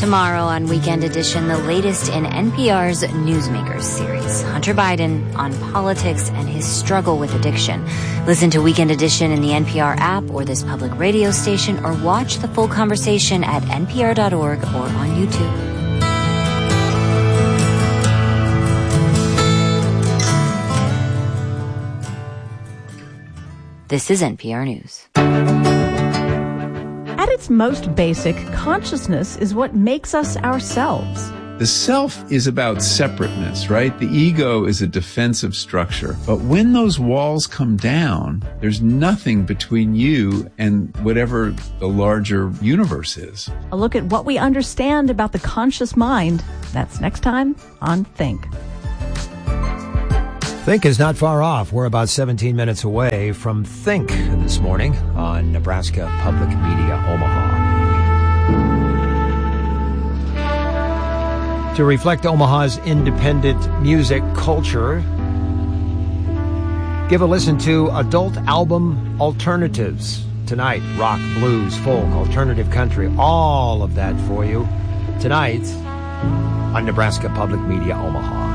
Tomorrow on Weekend Edition, the latest in NPR's Newsmakers series, Hunter Biden on politics and his struggle with addiction. Listen to Weekend Edition in the NPR app or this public radio station, or watch the full conversation at npr.org or on YouTube. This is NPR News. At its most basic, consciousness is what makes us ourselves. The self is about separateness, right? The ego is a defensive structure. But when those walls come down, there's nothing between you and whatever the larger universe is. A look at what we understand about the conscious mind. That's next time on Think. Think is not far off. We're about 17 minutes away from Think this morning on Nebraska Public Media Omaha. To reflect Omaha's independent music culture, give a listen to Adult Album Alternatives. Tonight, rock, blues, folk, alternative country, all of that for you tonight on Nebraska Public Media Omaha.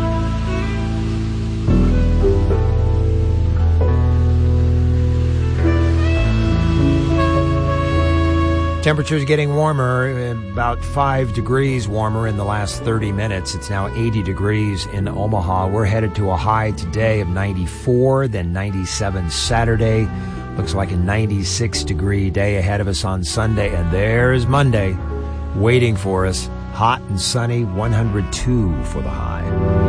Temperature's getting warmer, about 5 degrees warmer in the last 30 minutes. It's now 80 degrees in Omaha. We're headed to a high today of 94, then 97 Saturday. Looks like a 96-degree day ahead of us on Sunday. And there's Monday waiting for us. Hot and sunny, 102 for the high.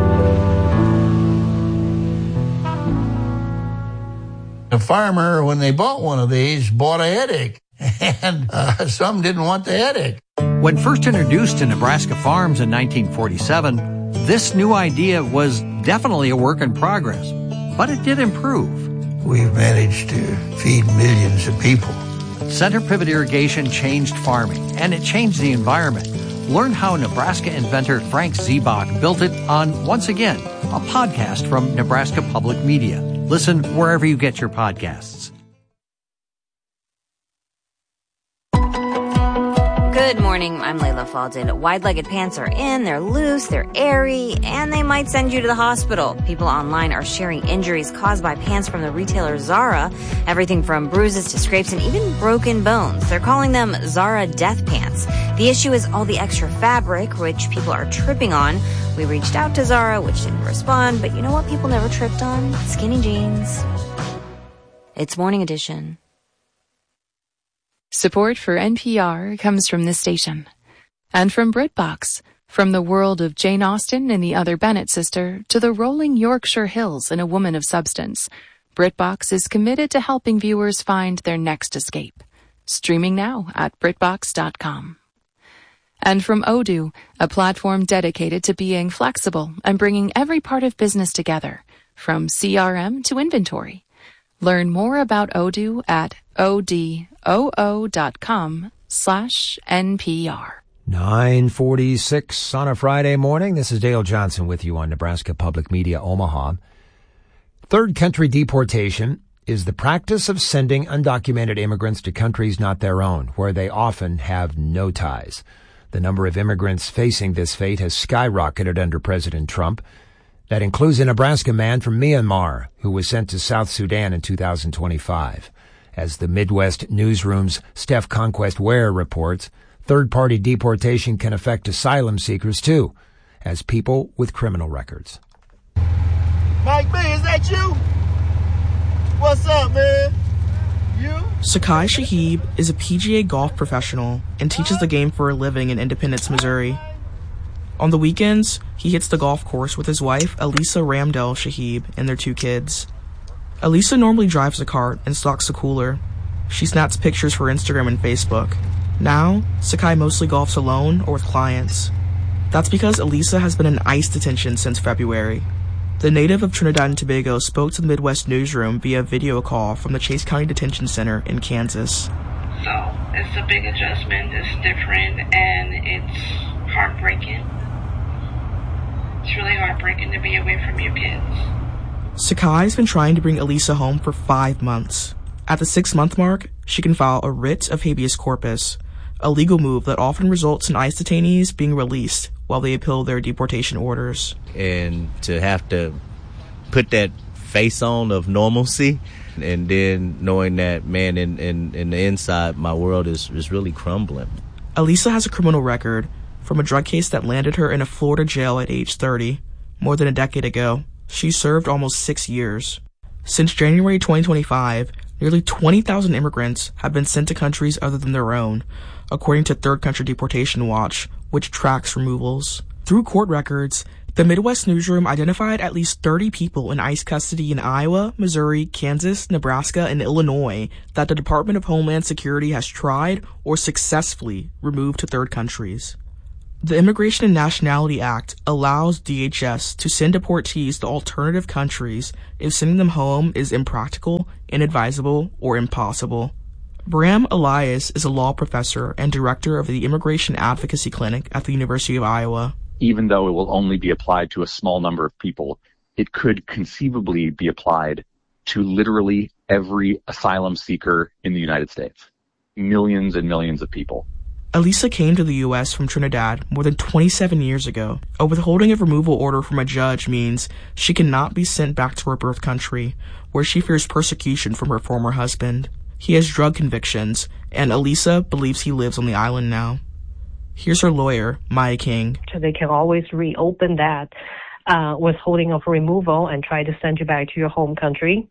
A farmer, when they bought one of these, bought a headache. And some didn't want the headache. When first introduced to Nebraska farms in 1947, this new idea was definitely a work in progress, but it did improve. We've managed to feed millions of people. Center pivot irrigation changed farming, and it changed the environment. Learn how Nebraska inventor Frank Ziebach built it on, once again, a podcast from Nebraska Public Media. Listen wherever you get your podcasts. Good morning, I'm Layla Faldin. Wide-legged pants are in, they're loose, they're airy, and they might send you to the hospital. People online are sharing injuries caused by pants from the retailer Zara, everything from bruises to scrapes and even broken bones. They're calling them Zara death pants. The issue is all the extra fabric, which people are tripping on. We reached out to Zara, which didn't respond, but you know what people never tripped on? Skinny jeans. It's Morning Edition. Support for NPR comes from this station. And from BritBox, from the world of Jane Austen and the Other Bennett sister to the rolling Yorkshire Hills and A Woman of Substance, BritBox is committed to helping viewers find their next escape. Streaming now at BritBox.com. And from Odoo, a platform dedicated to being flexible and bringing every part of business together, from CRM to inventory. Learn more about Odoo at odoo.com/NPR. 9:46 on a Friday morning. This is Dale Johnson with you on Nebraska Public Media Omaha. Third country deportation is the practice of sending undocumented immigrants to countries not their own, where they often have no ties. The number of immigrants facing this fate has skyrocketed under President Trump. That includes a Nebraska man from Myanmar who was sent to South Sudan in 2025. As the Midwest Newsroom's Steph Conquest Ware reports, third-party deportation can affect asylum seekers, too, as people with criminal records. Mike B, is that you? What's up, man? You? Sakai Shahib is a PGA golf professional and teaches the game for a living in Independence, Missouri. On the weekends, he hits the golf course with his wife, Elisa Ramdell Shahib, and their 2 kids. Elisa normally drives a cart and stocks a cooler. She snaps pictures for Instagram and Facebook. Now, Sakai mostly golfs alone or with clients. That's because Elisa has been in ICE detention since February. The native of Trinidad and Tobago spoke to the Midwest Newsroom via video call from the Chase County Detention Center in Kansas. So, it's a big adjustment, it's different, and it's heartbreaking. It's really heartbreaking to be away from your kids. Sakai's been trying to bring Elisa home for 5 months. At the 6-month mark, she can file a writ of habeas corpus, a legal move that often results in ICE detainees being released while they appeal their deportation orders. And to have to put that face on of normalcy, and then knowing that, man, in the inside, my world is really crumbling. Elisa has a criminal record from a drug case that landed her in a Florida jail at age 30, more than a decade ago. She served almost 6 years. Since January 2025, nearly 20,000 immigrants have been sent to countries other than their own, according to Third Country Deportation Watch, which tracks removals. Through court records, the Midwest Newsroom identified at least 30 people in ICE custody in Iowa, Missouri, Kansas, Nebraska, and Illinois that the Department of Homeland Security has tried or successfully removed to third countries. The Immigration and Nationality Act allows DHS to send deportees to alternative countries if sending them home is impractical, inadvisable, or impossible. Bram Elias is a law professor and director of the Immigration Advocacy Clinic at the University of Iowa. Even though it will only be applied to a small number of people, it could conceivably be applied to literally every asylum seeker in the United States. Millions and millions of people. Elisa came to the U.S. from Trinidad more than 27 years ago. A withholding of removal order from a judge means she cannot be sent back to her birth country, where she fears persecution from her former husband. He has drug convictions, and Elisa believes he lives on the island now. Here's her lawyer, Maya King. So they can always reopen that withholding of removal and try to send you back to your home country,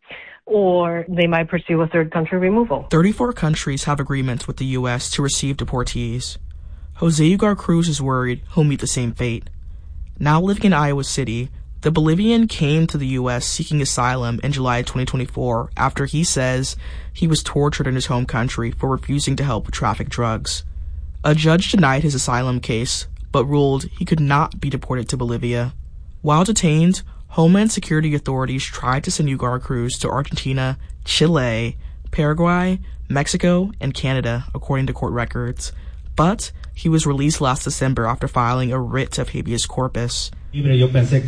or they might pursue a third country removal. 34 countries have agreements with the U.S. to receive deportees. Jose Ugar Cruz is worried he'll meet the same fate. Now living in Iowa City, the Bolivian came to the U.S. seeking asylum in July 2024 after he says he was tortured in his home country for refusing to help with traffic drugs. A judge denied his asylum case, but ruled he could not be deported to Bolivia. While detained, Homeland Security authorities tried to send Ugar Cruz to Argentina, Chile, Paraguay, Mexico, and Canada, according to court records. But he was released last December after filing a writ of habeas corpus. I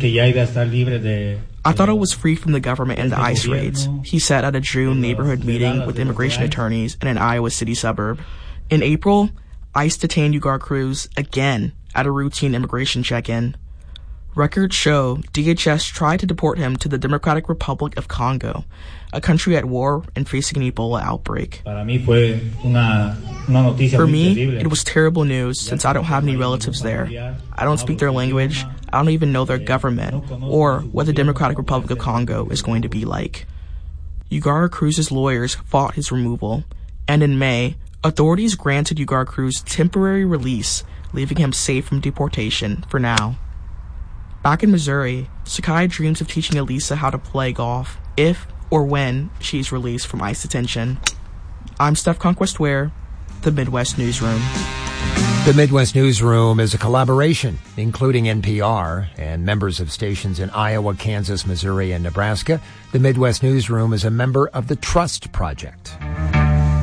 thought I was free from the government and the ICE raids, he said at a June neighborhood meeting with immigration attorneys in an Iowa City suburb. In April, ICE detained Ugar Cruz again at a routine immigration check-in. Records show DHS tried to deport him to the Democratic Republic of Congo, a country at war and facing an Ebola outbreak. For me, it was terrible news since I don't have any relatives there. I don't speak their language, I don't even know their government, or what the Democratic Republic of Congo is going to be like. Ugar Cruz's lawyers fought his removal, and in May, authorities granted Ugar Cruz temporary release, leaving him safe from deportation for now. Back in Missouri, Sakai dreams of teaching Elisa how to play golf if or when she's released from ICE detention. I'm Steph Conquest Ware, the Midwest Newsroom. The Midwest Newsroom is a collaboration, including NPR and members of stations in Iowa, Kansas, Missouri, and Nebraska. The Midwest Newsroom is a member of the Trust Project.